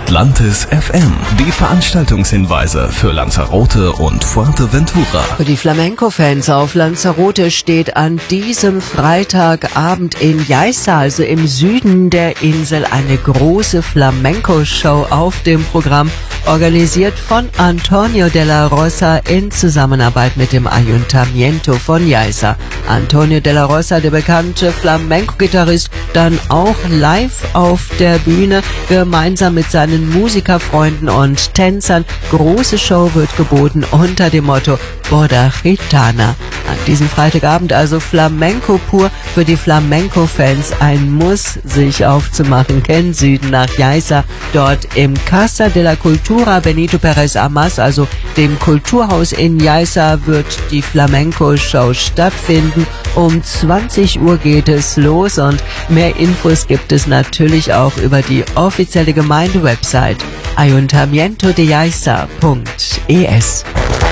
Atlantis FM. Die Veranstaltungshinweise für Lanzarote und Fuerteventura. Für die Flamenco-Fans auf Lanzarote steht an diesem Freitagabend in Yaiza, also im Süden der Insel, eine große Flamenco-Show auf dem Programm, organisiert von Antonio de la Rosa in Zusammenarbeit mit dem Ayuntamiento von Yaiza. Antonio de la Rosa, der bekannte Flamenco-Gitarrist, dann auch live auf der Bühne, gemeinsam mit seinen Musikerfreunden und Tänzern. Große Show wird geboten unter dem Motto Boda Gitana. An diesem Freitagabend also Flamenco pur, für die Flamenco-Fans ein Muss, sich aufzumachen, gen Süden nach Yaiza. Dort im Casa de la Cultura Benito Pérez Amas, also dem Kulturhaus in Yaiza, wird die Flamenco-Show stattfinden. Um 20 Uhr geht es los und mehr Infos gibt es natürlich auch über die offizielle Gemeindewebsite ayuntamientodeyaiza.es.